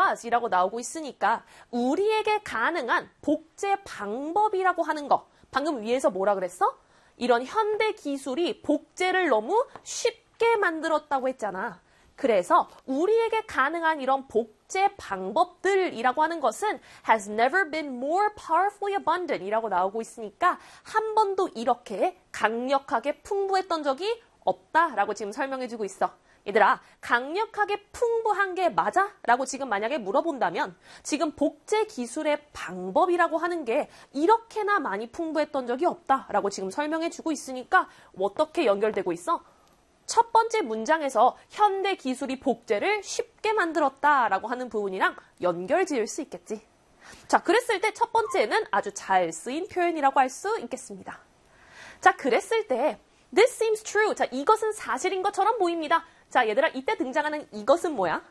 laws이라고 나오고 있으니까 우리에게 가능한 복제 방법이라고 하는 거. 방금 위에서 뭐라 그랬어? 이런 현대 기술이 복제를 너무 쉽게 만들었다고 했잖아. 그래서 우리에게 가능한 이런 복제 방법들이라고 하는 것은 has never been more powerfully abundant 이라고 나오고 있으니까 한 번도 이렇게 강력하게 풍부했던 적이 없다라고 지금 설명해주고 있어. 얘들아, 강력하게 풍부한 게 맞아? 라고 지금 만약에 물어본다면 지금 복제 기술의 방법이라고 하는 게 이렇게나 많이 풍부했던 적이 없다라고 지금 설명해주고 있으니까 어떻게 연결되고 있어? 첫 번째 문장에서 현대 기술이 복제를 쉽게 만들었다라고 하는 부분이랑 연결 지을 수 있겠지. 자, 그랬을 때 첫 번째는 아주 잘 쓰인 표현이라고 할 수 있겠습니다. 자, 그랬을 때 This seems true. 자, 이것은 사실인 것처럼 보입니다. 자, 얘들아, 이때 등장하는 이것은 뭐야?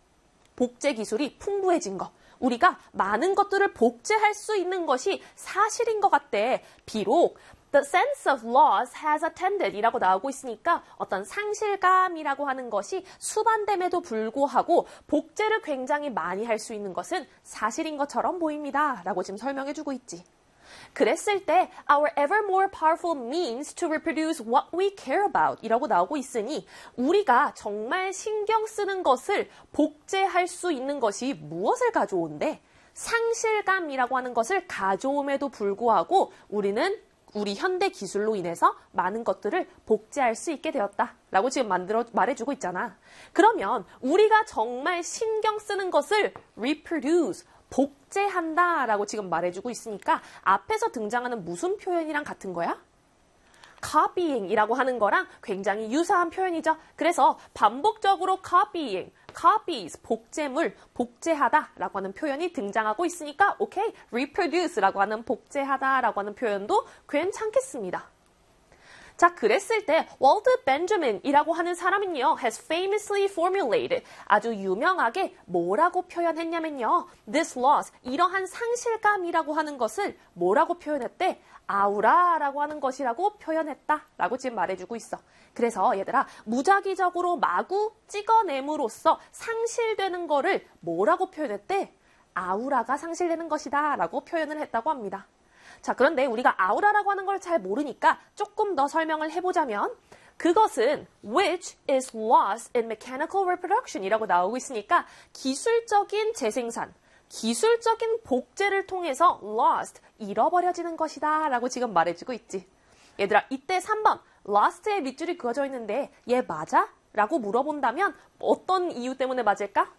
복제 기술이 풍부해진 거. 우리가 많은 것들을 복제할 수 있는 것이 사실인 것 같대. 비록 The sense of loss has attended 이라고 나오고 있으니까 어떤 상실감이라고 하는 것이 수반됨에도 불구하고 복제를 굉장히 많이 할 수 있는 것은 사실인 것처럼 보입니다. 라고 지금 설명해주고 있지. 그랬을 때 our ever more powerful means to reproduce what we care about 이라고 나오고 있으니 우리가 정말 신경 쓰는 것을 복제할 수 있는 것이 무엇을 가져온대? 상실감이라고 하는 것을 가져옴에도 불구하고 우리 현대 기술로 인해서 많은 것들을 복제할 수 있게 되었다라고 지금 말해주고 있잖아. 그러면 우리가 정말 신경 쓰는 것을 reproduce, 복제한다라고 지금 말해주고 있으니까 앞에서 등장하는 무슨 표현이랑 같은 거야? copying이라고 하는 거랑 굉장히 유사한 표현이죠. 그래서 반복적으로 copying, copies, 복제물, 복제하다라고 하는 표현이 등장하고 있으니까 오케이, reproduce라고 하는 복제하다라고 하는 표현도 괜찮겠습니다. 자, 그랬을 때 월트 벤저민이라고 하는 사람은요, has famously formulated, 아주 유명하게 뭐라고 표현했냐면요, this loss, 이러한 상실감이라고 하는 것을 뭐라고 표현했대? 아우라라고 하는 것이라고 표현했다라고 지금 말해주고 있어. 그래서 얘들아, 무작위적으로 마구 찍어냄으로써 상실되는 거를 뭐라고 표현했대? 아우라가 상실되는 것이다 라고 표현을 했다고 합니다. 자, 그런데 우리가 아우라라고 하는 걸 잘 모르니까 조금 더 설명을 해보자면 그것은 which is lost in mechanical reproduction 이라고 나오고 있으니까 기술적인 재생산, 기술적인 복제를 통해서 lost, 잃어버려지는 것이다 라고 지금 말해주고 있지. 얘들아, 이때 3번 lost의 밑줄이 그어져 있는데 얘 맞아? 라고 물어본다면 어떤 이유 때문에 맞을까?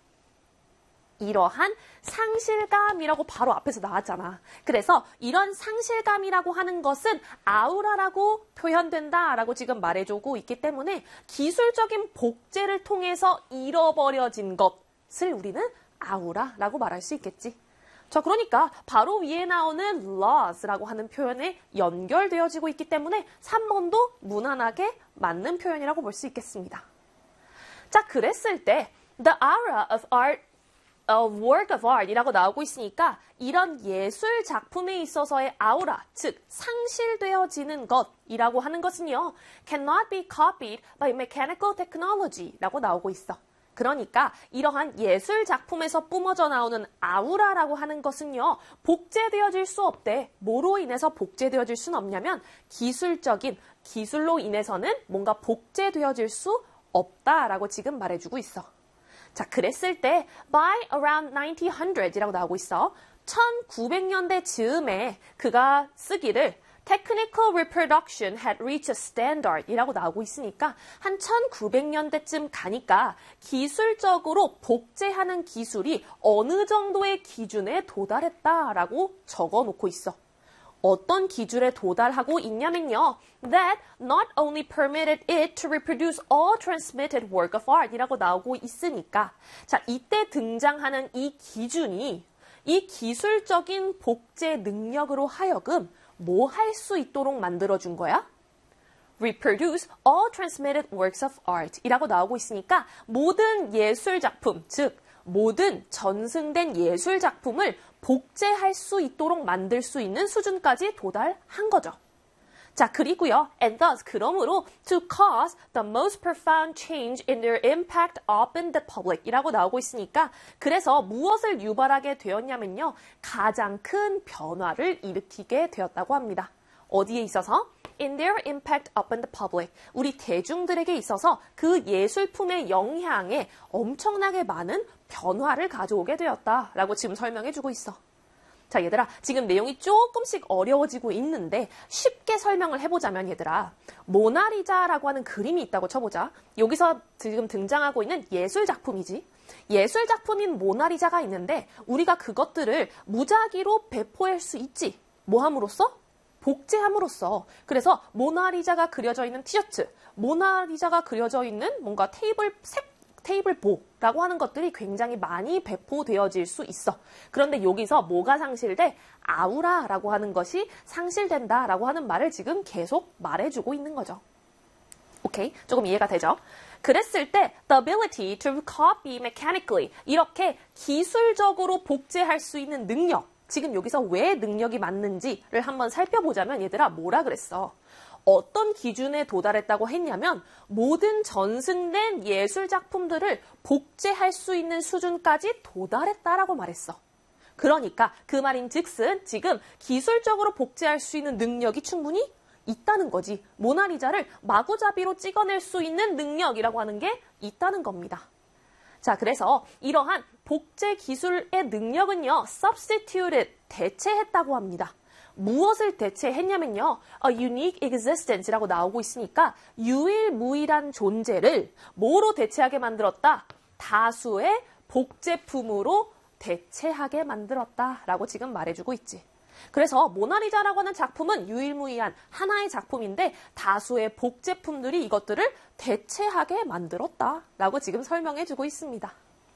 이러한 상실감이라고 바로 앞에서 나왔잖아. 그래서 이런 상실감이라고 하는 것은 아우라라고 표현된다라고 지금 말해주고 있기 때문에 기술적인 복제를 통해서 잃어버려진 것을 우리는 아우라라고 말할 수 있겠지. 자, 그러니까 바로 위에 나오는 loss라고 하는 표현에 연결되어지고 있기 때문에 3번도 무난하게 맞는 표현이라고 볼 수 있겠습니다. 자, 그랬을 때 the aura of art work of art 이라고 나오고 있으니까 이런 예술 작품에 있어서의 아우라, 즉 상실되어지는 것이라고 하는 것은요, cannot be copied by mechanical technology 라고 나오고 있어. 그러니까 이러한 예술 작품에서 뿜어져 나오는 아우라라고 하는 것은요, 복제되어질 수 없대. 뭐로 인해서 복제되어질 수는 없냐면 기술로 인해서는 뭔가 복제되어질 수 없다라고 지금 말해주고 있어. 자, 그랬을 때 by around 1900이라고 나오고 있어. 1900년대 즈음에 그가 쓰기를 technical reproduction had reached a standard 이라고 나오고 있으니까 한 1900년대쯤 가니까 기술적으로 복제하는 기술이 어느 정도의 기준에 도달했다라고 적어놓고 있어. 어떤 기준에 도달하고 있냐면요. That not only permitted it to reproduce all transmitted work of art 이라고 나오고 있으니까 자, 이때 등장하는 이 기준이 이 기술적인 복제 능력으로 하여금 뭐 할 수 있도록 만들어준 거야? Reproduce all transmitted works of art 이라고 나오고 있으니까 모든 예술 작품, 즉 모든 전승된 예술 작품을 복제할 수 있도록 만들 수 있는 수준까지 도달한 거죠. 자, 그리고요. And thus, 그러므로 to cause the most profound change in their impact upon the public 이라고 나오고 있으니까 그래서 무엇을 유발하게 되었냐면요. 가장 큰 변화를 일으키게 되었다고 합니다. 어디에 있어서? In their impact upon the public. 우리 대중들에게 있어서 그 예술품의 영향에 엄청나게 많은 변화를 가져오게 되었다라고 지금 설명해주고 있어. 자, 얘들아, 지금 내용이 조금씩 어려워지고 있는데 쉽게 설명을 해보자면 얘들아, 모나리자라고 하는 그림이 있다고 쳐보자. 여기서 지금 등장하고 있는 예술 작품이지. 예술 작품인 모나리자가 있는데 우리가 그것들을 무작위로 배포할 수 있지. 뭐 함으로써? 복제함으로써. 그래서 모나리자가 그려져 있는 티셔츠, 모나리자가 그려져 있는 뭔가 테이블보라고 하는 것들이 굉장히 많이 배포되어질 수 있어. 그런데 여기서 뭐가 상실돼? 아우라라고 하는 것이 상실된다라고 하는 말을 지금 계속 말해주고 있는 거죠. 오케이? 조금 이해가 되죠? 그랬을 때 the ability to copy mechanically 이렇게 기술적으로 복제할 수 있는 능력 지금 여기서 왜 능력이 맞는지를 한번 살펴보자면 얘들아 뭐라 그랬어? 어떤 기준에 도달했다고 했냐면 모든 전승된 예술 작품들을 복제할 수 있는 수준까지 도달했다라고 말했어. 그러니까 그 말인 즉슨 지금 기술적으로 복제할 수 있는 능력이 충분히 있다는 거지. 모나리자를 마구잡이로 찍어낼 수 있는 능력이라고 하는 게 있다는 겁니다. 자, 그래서 이러한 복제 기술의 능력은요, substituted, 대체했다고 합니다. 무엇을 대체했냐면요, a unique existence라고 나오고 있으니까 유일무이한 존재를 뭐로 대체하게 만들었다? 다수의 복제품으로 대체하게 만들었다라고 지금 말해주고 있지. 그래서 모나리자라고 하는 작품은 유일무이한 하나의 작품인데 다수의 복제품들이 이것들을 대체하게 만들었다라고 지금 설명해주고 있습니다.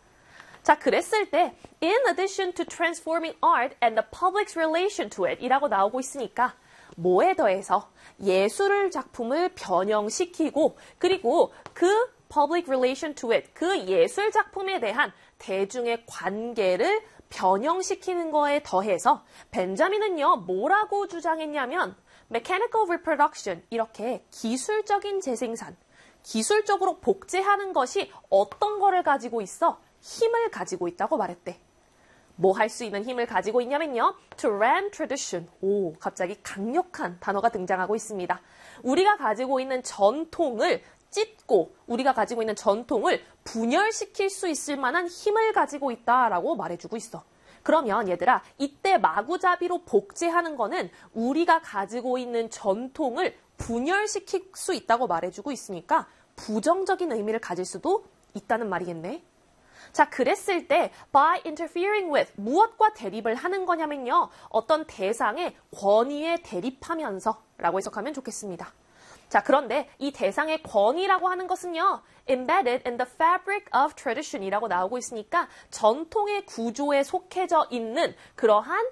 자, 그랬을 때 in addition to transforming art and the public's relation to it 이라고 나오고 있으니까 뭐에 더해서 예술 작품을 변형시키고 그리고 그 public relation to it 그 예술 작품에 대한 대중의 관계를 변형시키는 거에 더해서 벤자민은요 뭐라고 주장했냐면 mechanical reproduction 이렇게 기술적인 재생산 기술적으로 복제하는 것이 어떤 거를 가지고 있어? 힘을 가지고 있다고 말했대. 뭐 할 수 있는 힘을 가지고 있냐면요. To rend tradition. 오, 갑자기 강력한 단어가 등장하고 있습니다. 우리가 가지고 있는 전통을 찢고 우리가 가지고 있는 전통을 분열시킬 수 있을 만한 힘을 가지고 있다라고 말해주고 있어. 그러면 얘들아, 이때 마구잡이로 복제하는 거는 우리가 가지고 있는 전통을 분열시킬 수 있다고 말해주고 있으니까 부정적인 의미를 가질 수도 있다는 말이겠네. 자, 그랬을 때 by interfering with 무엇과 대립을 하는 거냐면요. 어떤 대상의 권위에 대립하면서 라고 해석하면 좋겠습니다. 자, 그런데 이 대상의 권위라고 하는 것은요. embedded in the fabric of tradition 이라고 나오고 있으니까 전통의 구조에 속해져 있는 그러한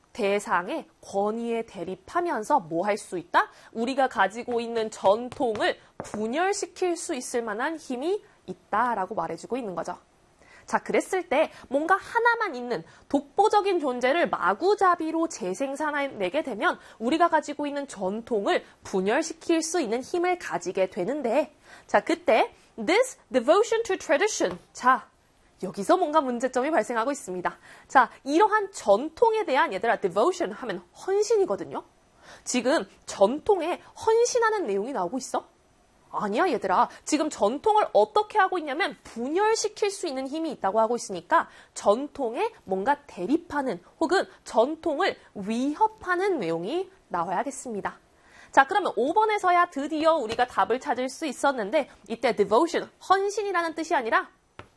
대상의 권위에 대립하면서 뭐 할 수 있다? 우리가 가지고 있는 전통을 분열시킬 수 있을 만한 힘이 있다라고 말해주고 있는 거죠. 자, 그랬을 때 뭔가 하나만 있는 독보적인 존재를 마구잡이로 재생산해내게 되면 우리가 가지고 있는 전통을 분열시킬 수 있는 힘을 가지게 되는데 자, 그때 this devotion to tradition 자, 여기서 뭔가 문제점이 발생하고 있습니다. 자, 이러한 전통에 대한 얘들아 devotion 하면 헌신이거든요. 지금 전통에 헌신하는 내용이 나오고 있어? 아니야 얘들아. 지금 전통을 어떻게 하고 있냐면 분열시킬 수 있는 힘이 있다고 하고 있으니까 전통에 뭔가 대립하는 혹은 전통을 위협하는 내용이 나와야겠습니다. 자, 그러면 5번에서야 드디어 우리가 답을 찾을 수 있었는데 이때 devotion, 헌신이라는 뜻이 아니라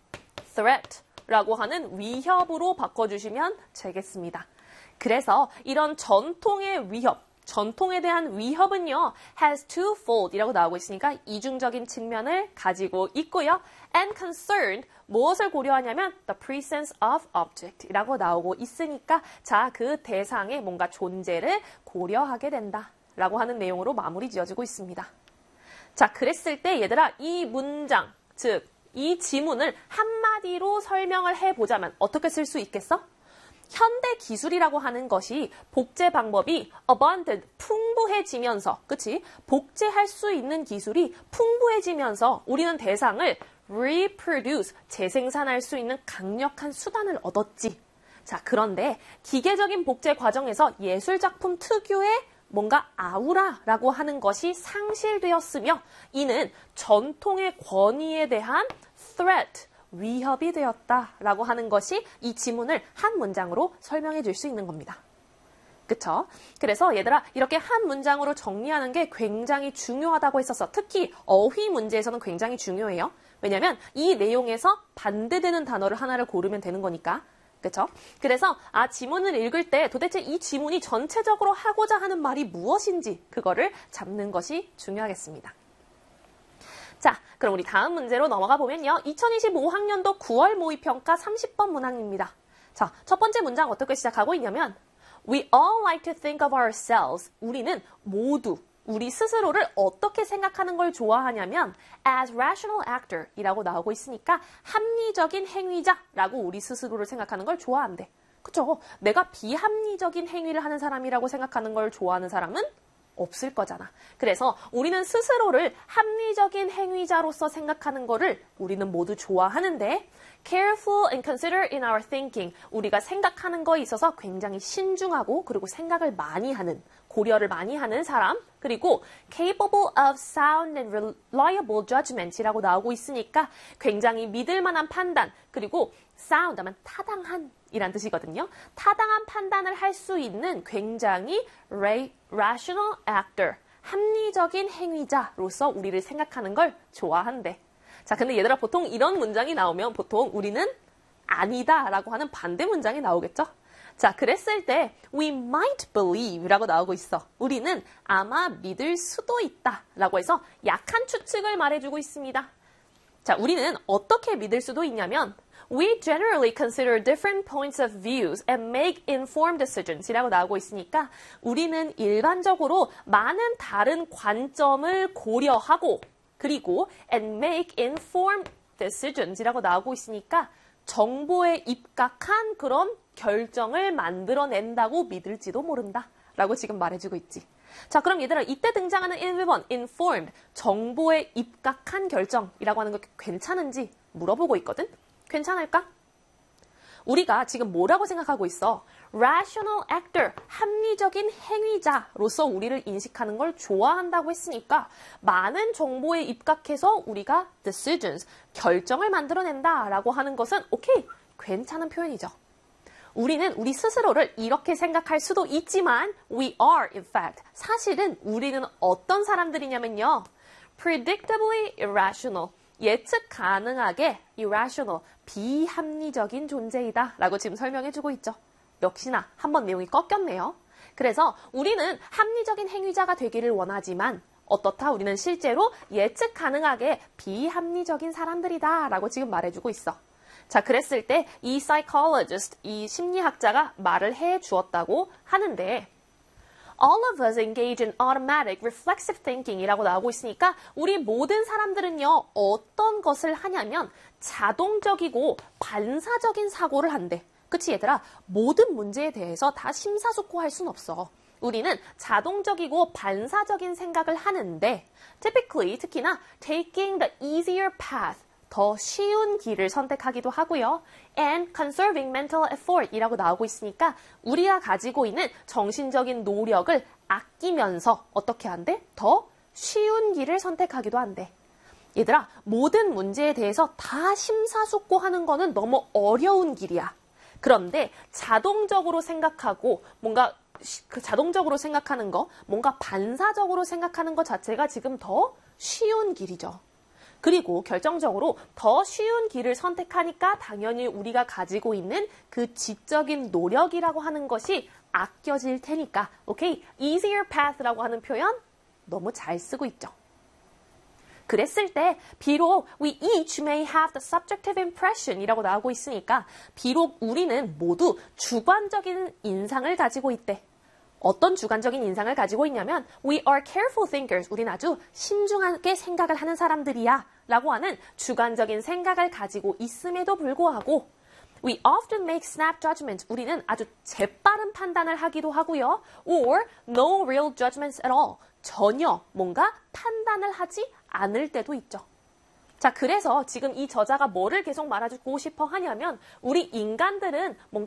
threat라고 하는 위협으로 바꿔주시면 되겠습니다. 그래서 이런 전통의 위협, 전통에 대한 위협은요, has twofold 이라고 나오고 있으니까 이중적인 측면을 가지고 있고요. and concerned, 무엇을 고려하냐면 the presence of object 이라고 나오고 있으니까 자, 그 대상의 뭔가 존재를 고려하게 된다 라고 하는 내용으로 마무리 지어지고 있습니다. 자, 그랬을 때 얘들아, 이 문장, 즉 이 지문을 한마디로 설명을 해보자면 어떻게 쓸 수 있겠어? 현대 기술이라고 하는 것이 복제 방법이 abundant, 풍부해지면서, 그치? 복제할 수 있는 기술이 풍부해지면서 우리는 대상을 reproduce, 재생산할 수 있는 강력한 수단을 얻었지. 자, 그런데 기계적인 복제 과정에서 예술작품 특유의 뭔가 아우라라고 하는 것이 상실되었으며 이는 전통의 권위에 대한 threat, 위협이 되었다라고 하는 것이 이 지문을 한 문장으로 설명해 줄 수 있는 겁니다. 그쵸? 그래서 얘들아 이렇게 한 문장으로 정리하는 게 굉장히 중요하다고 했었어. 특히 어휘 문제에서는 굉장히 중요해요. 왜냐면 이 내용에서 반대되는 단어를 하나를 고르면 되는 거니까. 그쵸? 그래서 지문을 읽을 때 도대체 이 지문이 전체적으로 하고자 하는 말이 무엇인지 그거를 잡는 것이 중요하겠습니다. 자, 그럼 우리 다음 문제로 넘어가 보면요. 2025학년도 9월 모의평가 30번 문항입니다. 자, 첫 번째 문장 어떻게 시작하고 있냐면 We all like to think of ourselves. 우리는 모두 우리 스스로를 어떻게 생각하는 걸 좋아하냐면 as rational actor 이라고 나오고 있으니까 합리적인 행위자라고 우리 스스로를 생각하는 걸 좋아한대. 그쵸? 내가 비합리적인 행위를 하는 사람이라고 생각하는 걸 좋아하는 사람은 없을 거잖아. 그래서 우리는 스스로를 합리적인 행위자로서 생각하는 거를 우리는 모두 좋아하는데 careful and consider in our thinking. 우리가 생각하는 거에 있어서 굉장히 신중하고 그리고 생각을 많이 하는, 고려를 많이 하는 사람. 그리고 capable of sound and reliable judgment이라고 나오고 있으니까 굉장히 믿을 만한 판단. 그리고 sound 하면 타당한 이란 뜻이거든요. 타당한 판단을 할 수 있는 굉장히 rational actor, 합리적인 행위자로서 우리를 생각하는 걸 좋아한대. 자, 근데 얘들아 보통 이런 문장이 나오면 보통 우리는 아니다 라고 하는 반대 문장이 나오겠죠? 자, 그랬을 때 we might believe 라고 나오고 있어. 우리는 아마 믿을 수도 있다 라고 해서 약한 추측을 말해주고 있습니다. 자, 우리는 어떻게 믿을 수도 있냐면 We generally consider different points of views and make informed decisions 이라고 나오고 있으니까 우리는 일반적으로 많은 다른 관점을 고려하고 그리고 and make informed decisions 이라고 나오고 있으니까 정보에 입각한 그런 결정을 만들어낸다고 믿을지도 모른다 라고 지금 말해주고 있지. 자, 그럼 얘들아 이때 등장하는 1번 informed, 정보에 입각한 결정이라고 하는 거 괜찮은지 물어보고 있거든? 괜찮을까? 우리가 지금 뭐라고 생각하고 있어? rational actor, 합리적인 행위자로서 우리를 인식하는 걸 좋아한다고 했으니까 많은 정보에 입각해서 우리가 decisions, 결정을 만들어낸다 라고 하는 것은 오케이, 괜찮은 표현이죠. 우리는 우리 스스로를 이렇게 생각할 수도 있지만 we are in fact, 사실은 우리는 어떤 사람들이냐면요. predictably irrational, 예측 가능하게 irrational, 비합리적인 존재이다 라고 지금 설명해주고 있죠. 역시나 한번 내용이 꺾였네요. 그래서 우리는 합리적인 행위자가 되기를 원하지만 어떻다? 우리는 실제로 예측 가능하게 비합리적인 사람들이다 라고 지금 말해주고 있어. 자, 그랬을 때 이 psychologist, 이 심리학자가 말을 해주었다고 하는데 All of us engage in automatic reflexive thinking 이라고 나오고 있으니까 우리 모든 사람들은요 어떤 것을 하냐면 자동적이고 반사적인 사고를 한대. 그치 얘들아? 모든 문제에 대해서 다 심사숙고할 순 없어. 우리는 자동적이고 반사적인 생각을 하는데 typically, 특히나 taking the easier path, 더 쉬운 길을 선택하기도 하고요. And conserving mental effort 이라고 나오고 있으니까 우리가 가지고 있는 정신적인 노력을 아끼면서 어떻게 한대? 더 쉬운 길을 선택하기도 한대. 얘들아, 모든 문제에 대해서 다 심사숙고하는 거는 너무 어려운 길이야. 그런데 자동적으로 생각하고 뭔가 자동적으로 생각하는 거, 뭔가 반사적으로 생각하는 것 자체가 지금 더 쉬운 길이죠. 그리고 결정적으로 더 쉬운 길을 선택하니까 당연히 우리가 가지고 있는 그 지적인 노력이라고 하는 것이 아껴질 테니까 오케이? easier path라고 하는 표현 너무 잘 쓰고 있죠. 그랬을 때 비록 we each may have the subjective impression 이라고 나오고 있으니까 비록 우리는 모두 주관적인 인상을 가지고 있대. 어떤 주관적인 인상을 가지고 있냐면 We are careful thinkers. 우린 아주 신중하게 생각을 하는 사람들이야 라고 하는 주관적인 생각을 가지고 있음에도 불구하고 We often make snap judgments. 우리는 아주 재빠른 판단을 하기도 하고요. Or no real judgments at all. 전혀 뭔가 판단을 하지 않을 때도 있죠. 자, 그래서 지금 이 저자가 뭐를 계속 말해주고 싶어 하냐면 우리 인간들은 뭔가